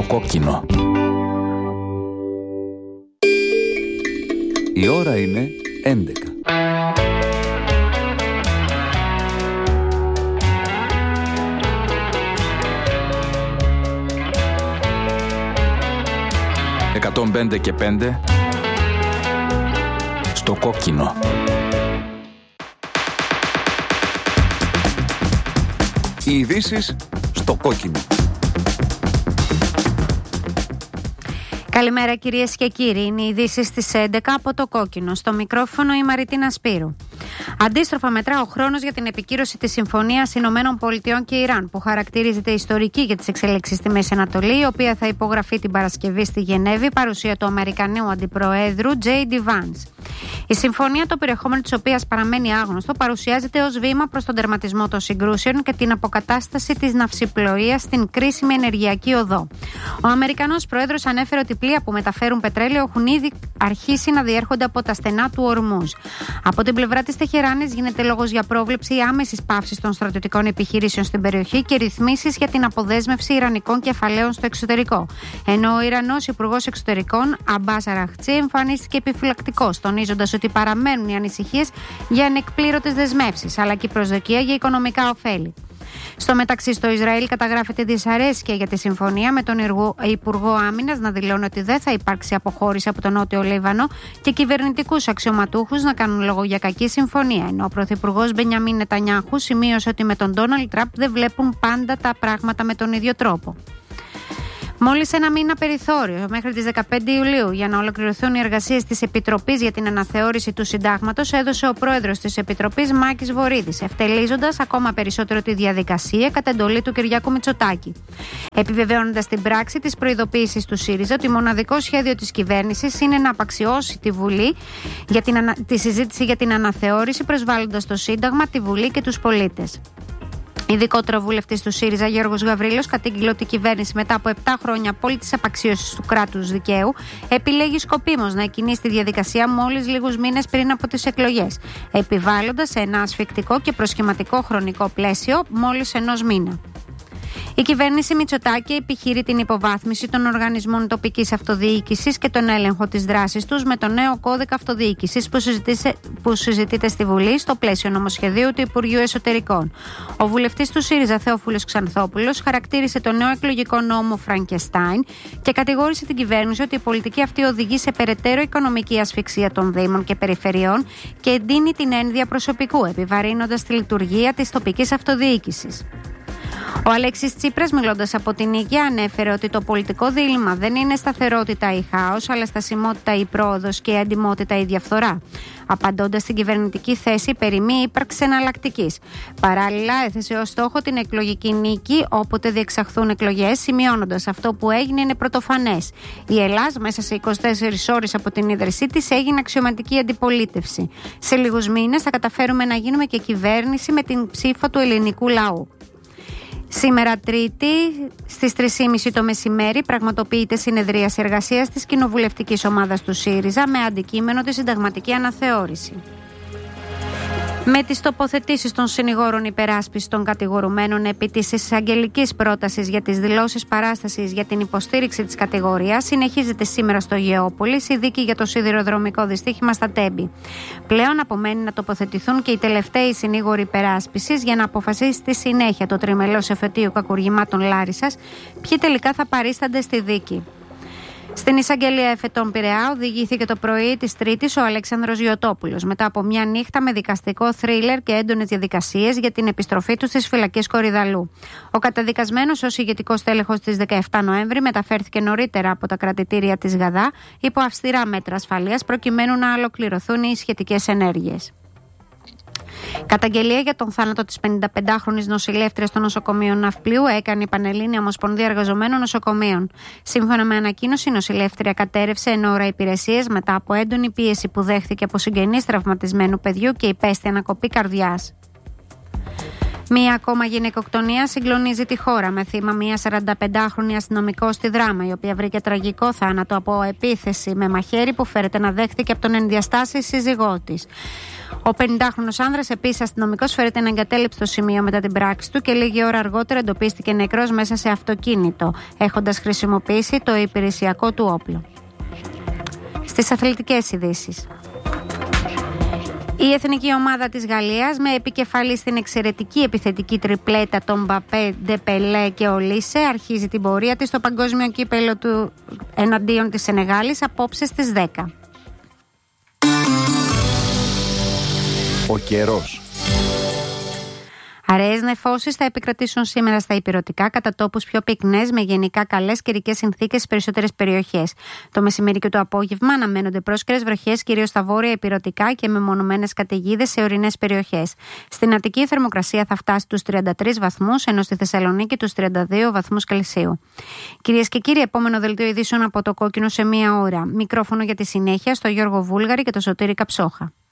κόκκινο. Η ώρα είναι 11. «105 και 5» στο κόκκινο. Οι ειδήσεις στο κόκκινο. Καλημέρα κυρίες και κύριοι, είναι οι ειδήσεις στις 11 από το κόκκινο. Στο μικρόφωνο η Μαριτίνα Σπύρου. Αντίστροφα μετρά ο χρόνος για την επικύρωση της Συμφωνίας Ηνωμένων Πολιτειών και Ιράν, που χαρακτηρίζεται ιστορική για τις εξελίξεις στη Μέση Ανατολή, η οποία θα υπογραφεί την Παρασκευή στη Γενέβη, παρουσία του Αμερικανού Αντιπροέδρου J.D. Vance. Η συμφωνία, το περιεχόμενο της οποίας παραμένει άγνωστο, παρουσιάζεται ως βήμα προς τον τερματισμό των συγκρούσεων και την αποκατάσταση της ναυσιπλοείας στην κρίσιμη ενεργειακή οδό. Ο Αμερικανός Πρόεδρος ανέφερε ότι πλοία που μεταφέρουν πετρέλαιο έχουν ήδη αρχίσει να διέρχονται από τα στενά του Ορμούζ. Από την πλευρά της Τεχεράνης γίνεται λόγος για πρόβλεψη άμεσης πάυσης των στρατιωτικών επιχειρήσεων στην περιοχή και ρυθμίσεις για την αποδέσμευση ιρανικών κεφαλαίων στο εξωτερικό. Ενώ ο Ιρανός Υπουργός Εξωτερικών Αμπάς Αραχτσί εμφανίστηκε επιφυλακτικός, τονίζοντας ότι παραμένουν οι ανησυχίες για ανεκπλήρωτες δεσμεύσεις, αλλά και η προσδοκία για οικονομικά ωφέλη. Στο μεταξύ, στο Ισραήλ καταγράφεται δυσαρέσκεια για τη συμφωνία, με τον Υπουργό Άμυνας να δηλώνει ότι δεν θα υπάρξει αποχώρηση από τον Νότιο Λίβανο και κυβερνητικούς αξιωματούχους να κάνουν λόγο για κακή συμφωνία. Ενώ ο Πρωθυπουργός Μπενιαμίν Νετανιάχου σημείωσε ότι με τον Ντόναλντ Τραμπ δεν βλέπουν πάντα τα πράγματα με τον ίδιο τρόπο. Μόλις ένα μήνα περιθώριο μέχρι τις 15 Ιουλίου για να ολοκληρωθούν οι εργασίες της Επιτροπής για την αναθεώρηση του Συντάγματος, έδωσε ο πρόεδρος της Επιτροπής Μάκης Βορίδης, ευτελίζοντας ακόμα περισσότερο τη διαδικασία κατά εντολή του Κυριάκου Μητσοτάκη. Επιβεβαιώνοντας στην πράξη τις προειδοποίησεις του ΣΥΡΙΖΑ ότι μοναδικό σχέδιο της κυβέρνησης είναι να απαξιώσει τη Βουλή για τη συζήτηση για την αναθεώρηση, προσβάλλοντας το Σύνταγμα, τη Βουλή και τους πολίτες. Ειδικότερα, ο βουλευτής του ΣΥΡΙΖΑ Γιώργος Γαβρίλος κατήγγειλε ότι η κυβέρνηση μετά από 7 χρόνια απόλυτης απαξίωσης του κράτους δικαίου επιλέγει σκοπίμως να εκκινήσει τη διαδικασία μόλις λίγους μήνες πριν από τις εκλογές, επιβάλλοντας ένα ασφικτικό και προσχηματικό χρονικό πλαίσιο μόλις ενός μήνα. Η κυβέρνηση Μητσοτάκη επιχειρεί την υποβάθμιση των οργανισμών τοπικής αυτοδιοίκησης και τον έλεγχο της δράσης τους με τον νέο κώδικα αυτοδιοίκησης που συζητείται στη Βουλή στο πλαίσιο νομοσχεδίου του Υπουργείου Εσωτερικών. Ο βουλευτής του ΣΥΡΙΖΑ Θεόφιλος Ξανθόπουλος χαρακτήρισε τον νέο εκλογικό νόμο Φραγκεστάιν και κατηγόρησε την κυβέρνηση ότι η πολιτική αυτή οδηγεί σε περαιτέρω οικονομική ασφυξία των Δήμων και Περιφερειών και εντείνει την ένδυα προσωπικού, επιβαρύνοντας τη λειτουργία της τοπικής αυτοδιοίκησης. Ο Αλέξης Τσίπρας, μιλώντας από την Νίκαια, ανέφερε ότι το πολιτικό δίλημμα δεν είναι σταθερότητα ή χάος, αλλά στασιμότητα ή πρόοδος και αντιμότητα ή διαφθορά. Απαντώντας στην κυβερνητική θέση περί μη ύπαρξης εναλλακτικής. Παράλληλα, έθεσε ως στόχο την εκλογική νίκη όποτε διεξαχθούν εκλογές, σημειώνοντας αυτό που έγινε είναι πρωτοφανές. Η Ελλάδα μέσα σε 24 ώρες από την ίδρυσή της έγινε αξιωματική αντιπολίτευση. Σε λίγους μήνες θα καταφέρουμε να γίνουμε και κυβέρνηση με την ψήφο του ελληνικού λαού. Σήμερα Τρίτη στις 3.30 το μεσημέρι πραγματοποιείται συνεδρίαση εργασίας της κοινοβουλευτικής ομάδας του ΣΥΡΙΖΑ με αντικείμενο τη συνταγματική αναθεώρηση. Με τις τοποθετήσεις των συνηγόρων υπεράσπισης των κατηγορουμένων επί της εισαγγελικής πρότασης για τις δηλώσεις παράστασης για την υποστήριξη της κατηγορίας, συνεχίζεται σήμερα στο Γεώπολης η δίκη για το σιδηροδρομικό δυστύχημα στα Τέμπη. Πλέον απομένει να τοποθετηθούν και οι τελευταίοι συνήγοροι υπεράσπισης για να αποφασίσει στη συνέχεια το τριμελώς εφετείο κακουργημάτων Λάρισσας ποιοι τελικά θα παρίστανται στη δίκη. Στην εισαγγελία εφετών Πειραιά οδηγήθηκε το πρωί της Τρίτης ο Αλέξανδρος Γιωτόπουλος μετά από μια νύχτα με δικαστικό θρίλερ και έντονες διαδικασίες για την επιστροφή του στις φυλακές Κορυδαλλού. Ο καταδικασμένος ως ηγετικός τέλεχος της 17 Νοέμβρη μεταφέρθηκε νωρίτερα από τα κρατητήρια της Γαδά υπό αυστηρά μέτρα ασφαλείας προκειμένου να ολοκληρωθούν οι σχετικές ενέργειες. Καταγγελία για τον θάνατο της 55χρονης νοσηλεύτριας των νοσοκομείων Ναυπλίου έκανε η Πανελλήνια Ομοσπονδία Εργαζομένων Νοσοκομείων. Σύμφωνα με ανακοίνωση, η νοσηλεύτρια κατέρευσε εν ώρα υπηρεσίες μετά από έντονη πίεση που δέχθηκε από συγγενείς τραυματισμένου παιδιού και υπέστη ανακοπή καρδιάς. Μία ακόμα γυναικοκτονία συγκλονίζει τη χώρα, με θύμα μία 45χρονη αστυνομικό στη Δράμα, η οποία βρήκε τραγικό θάνατο από επίθεση με μαχαίρι που φέρεται να δέχτηκε από τον ενδιαστάσει σύζυγό της. Ο 50χρονος άνδρας, επίσης αστυνομικός, φέρεται να εγκατέλειψε το σημείο μετά την πράξη του και λίγη ώρα αργότερα εντοπίστηκε νεκρός μέσα σε αυτοκίνητο, έχοντας χρησιμοποιήσει το υπηρεσιακό του όπλο. Στις αθλητικές ειδήσεις. Η εθνική ομάδα της Γαλλίας, με επικεφαλή στην εξαιρετική επιθετική τριπλέτα των Μπαπέ, Ντεπελέ και Ολίσε, αρχίζει την πορεία της στο παγκόσμιο κύπελλο του εναντίον της Σενεγάλης απόψε στις 10. Ο καιρός. Αραιές νεφώσεις θα επικρατήσουν σήμερα στα ηπειρωτικά, κατά τόπους πιο πυκνές, με γενικά καλές καιρικές συνθήκες στις περισσότερες περιοχές. Το μεσημέρι και το απόγευμα αναμένονται πρόσκαιρες βροχές, κυρίως στα βόρεια ηπειρωτικά και μεμονωμένες καταιγίδες σε ορεινές περιοχές. Στην Αττική η θερμοκρασία θα φτάσει τους 33 βαθμούς, ενώ στη Θεσσαλονίκη τους 32 βαθμούς Κελσίου. Κυρίες και κύριοι, επόμενο δελτίο ειδήσεων από το Κόκκινο σε μία ώρα. Μικρόφωνο για τη συνέχεια στο Γιώργο Βούλγαρη και το Σωτήρη Καψόχα.